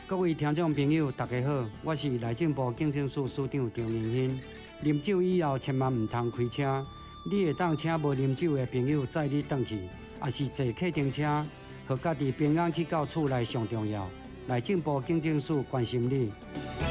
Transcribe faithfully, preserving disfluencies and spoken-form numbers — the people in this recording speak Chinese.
各位听众朋友，大家好，我是内政部警政署署长张明兴。啉酒以后，千万唔通开车。你会当请无啉酒的朋友载你返去，也是坐客停车，和家己平安去到厝内上重要。内政部警政署关心你。